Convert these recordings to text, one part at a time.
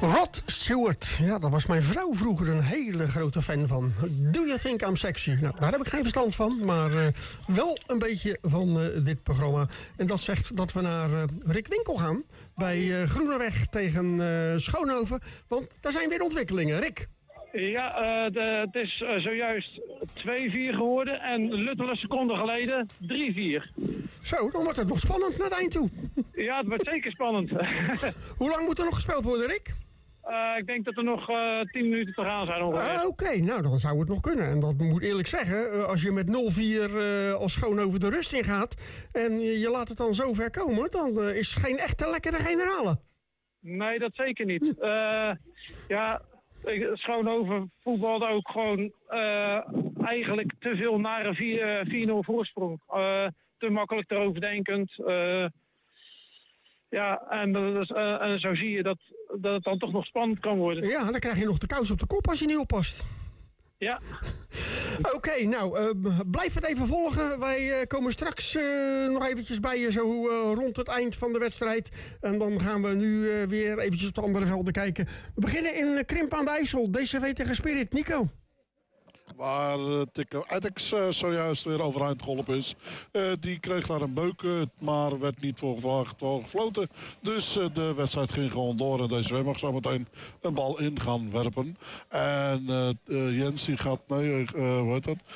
Rod Stewart, ja, daar was mijn vrouw vroeger een hele grote fan van. Do You Think I'm Sexy? Nou, daar heb ik geen verstand van, maar wel een beetje van dit programma. En dat zegt dat we naar Rick Winkel gaan bij Groeneweg tegen Schoonhoven. Want daar zijn weer ontwikkelingen. Rick? Ja, het is zojuist 2-4 geworden en luttele seconden geleden 3-4. Zo, dan wordt het nog spannend naar het eind toe. Ja, het wordt zeker spannend. Hoe lang moet er nog gespeeld worden, Rick? Ik denk dat er nog 10 minuten te gaan zijn ongeveer. Oké, nou dan zou het nog kunnen. En dat moet eerlijk zeggen, als je met 0-4 als Schoonhoven de rust in gaat en je laat het dan zo ver komen, dan is geen echte lekkere generale. Nee, dat zeker niet. Ja, Schoonhoven voetbalde ook gewoon eigenlijk te veel naar een 4-0 voorsprong. Te makkelijk eroverdenkend. Ja, en zo zie je dat het dan toch nog spannend kan worden. Ja, dan krijg je nog de kous op de kop als je niet oppast. Ja. Oké, nou, blijf het even volgen. Wij komen straks nog eventjes bij je zo rond het eind van de wedstrijd. En dan gaan we nu weer eventjes op de andere velden kijken. We beginnen in Krimp aan de IJssel. DCV tegen Spirit. Nico? Waar Tikko Eddix zojuist weer overeind geholpen is. Die kreeg daar een beuk, maar werd niet voor gefloten. Dus de wedstrijd ging gewoon door. En DCW mag zo meteen een bal in gaan werpen. En Jens die gaat, hoe heet dat?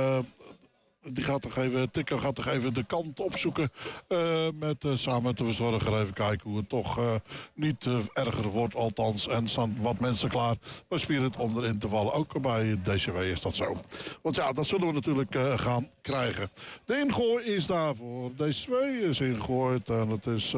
Die gaat toch even, Tikko gaat toch even de kant opzoeken samen met de verzorger. Even kijken hoe het toch niet erger wordt althans. En staan wat mensen klaar bij Spirit om erin te vallen. Ook bij DCW is dat zo. Want ja, dat zullen we natuurlijk gaan krijgen. De ingooi is daar voor DCW. Is ingegooid en het is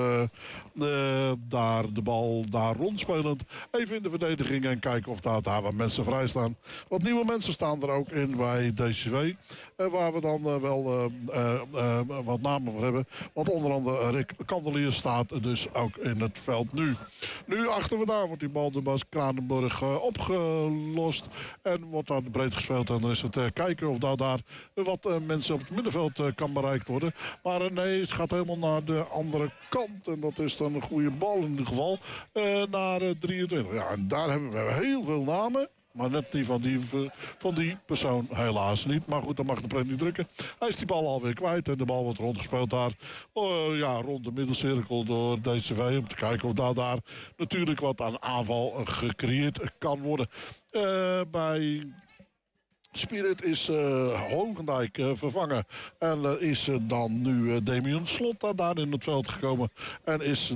daar de bal daar rondspelend. Even in de verdediging en kijken of daar wat mensen vrij staan. Wat nieuwe mensen staan er ook in bij DCW. Waar we dan wel wat namen voor hebben. Want onder andere Rick Kandelier staat dus ook in het veld nu. Nu achter we daar wordt die bal door Bas Kranenburg opgelost. En wordt daar breed gespeeld. En dan is het kijken of daar wat mensen op het middenveld kan bereikt worden. Maar nee, het gaat helemaal naar de andere kant. En dat is dan een goede bal in ieder geval. Naar 23. Ja, en daar hebben we heel veel namen. Maar net niet van die persoon helaas niet. Maar goed, dan mag de pret niet drukken. Hij is die bal alweer kwijt. En de bal wordt rondgespeeld daar. Rond de middelcirkel door DCV. Om te kijken of daar natuurlijk wat aan aanval gecreëerd kan worden. Bij Spirit is Hogendijk vervangen. En is dan nu Damian Slot daar in het veld gekomen. En is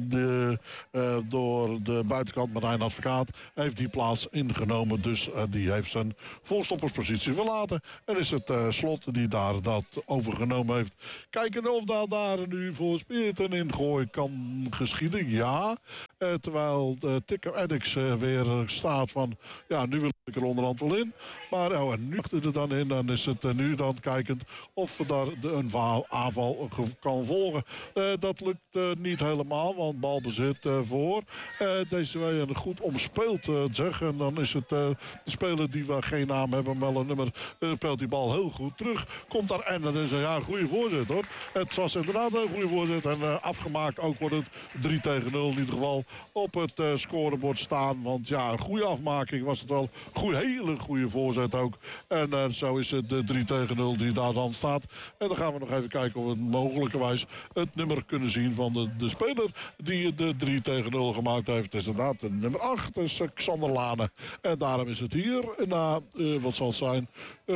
door de buitenkant Marijn Advocaat heeft die plaats ingenomen. Dus die heeft zijn voorstopperspositie verlaten. En is het Slot die daar dat overgenomen heeft. Kijken of daar nu voor Spirit een ingooi kan geschieden. Ja. Terwijl Tikko Eddix weer staat van ja, nu wil ik er onderhand wel in. Maar en nu er dan in, dan is het nu dan kijkend of we daar een aanval kan volgen. Dat lukt niet helemaal, want balbezit voor DCW en goed omspeeld zeg. En dan is het de speler die we geen naam hebben, maar een nummer, speelt die bal heel goed terug. Komt daar en dan is een goede voorzet hoor. Het was inderdaad een goede voorzet en afgemaakt ook wordt het 3-0 in ieder geval op het scorebord staan. Want ja, een goede afmaking was het wel. Hele goede voorzet ook. En zo is het de 3-0 die daar dan staat. En dan gaan we nog even kijken of we mogelijkerwijs het nummer kunnen zien van de speler die de 3-0 gemaakt heeft. Het is inderdaad de nummer 8, dus Xander Lane. En daarom is het hier na, wat zal het zijn,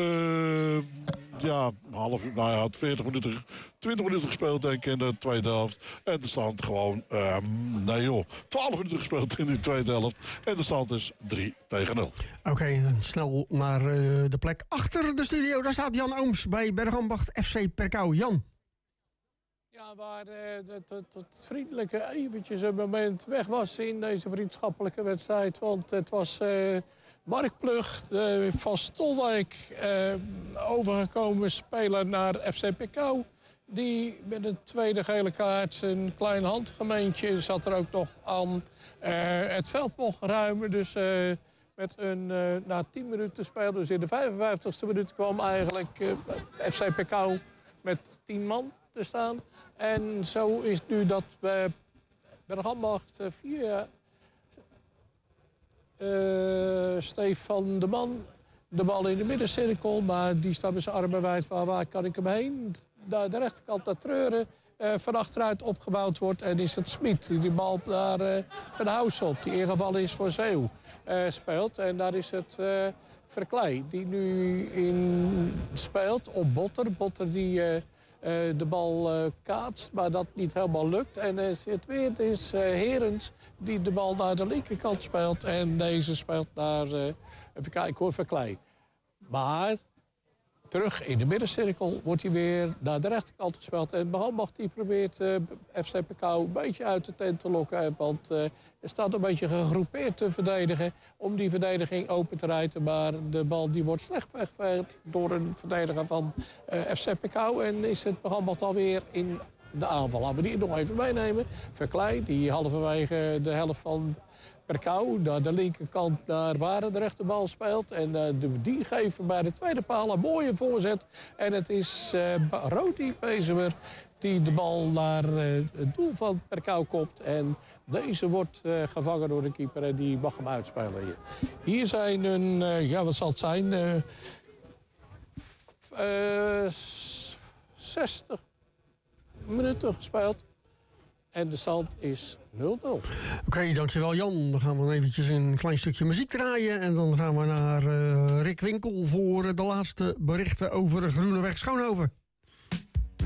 20 minuten gespeeld denk ik in de tweede helft. En de stand gewoon, 12 minuten gespeeld in die tweede helft. En de stand is 3-0. Oké, dan snel naar de plek achter de studio. Daar staat Jan Ooms bij Bergambacht FC Perkau. Jan. Ja, waar het vriendelijke eventjes een moment weg was in deze vriendschappelijke wedstrijd. Want het was Mark Plug van Stolwijk, overgekomen speler naar FC Perkau. Die met een tweede gele kaart, een klein handgemeentje, zat er ook nog aan het veld mocht ruimen. Dus na 10 minuten spelen, dus in de 55ste minuut kwam eigenlijk FC Perkau met 10 man te staan. En zo is nu dat Bergambacht via Stefan de Man. De bal in de middencirkel, maar die staat met zijn armen wijd. Waar kan ik hem heen? Daar de rechterkant naar Treuren. Van achteruit opgebouwd wordt. En is het Smit die de bal naar Van Houselt, die ingevallen is voor Zeeuw, speelt. En daar is het Verkleij die nu speelt op Botter. Botter die de bal kaatst, maar dat niet helemaal lukt. En het is Herens die de bal naar de linkerkant speelt. En deze speelt naar, even kijken hoor, Verkleij. Maar terug in de middencirkel wordt hij weer naar de rechterkant gespeeld. En Behalbach die probeert FC Pekau een beetje uit de tent te lokken. Want er staat een beetje gegroepeerd te verdedigen om die verdediging open te rijden. Maar de bal die wordt slecht weggeveegd door een verdediger van FC Pekau. En is het Behalbach alweer in de aanval. Laten we die nog even meenemen. Verkleij, die halverwege de helft van Pekau naar de linkerkant naar Waren de rechterbal speelt. En die geven bij de tweede paal een mooie voorzet. En het is Rodi Bezemer die de bal naar het doel van Pekau kopt. En deze wordt gevangen door de keeper en die mag hem uitspelen. Hier zijn wat zal het zijn? 60 minuten gespeeld. En de stand is 0-0. Oké, dankjewel Jan. Dan gaan we eventjes een klein stukje muziek draaien. En dan gaan we naar Rick Winkel voor de laatste berichten over Groeneweg Schoonhoven.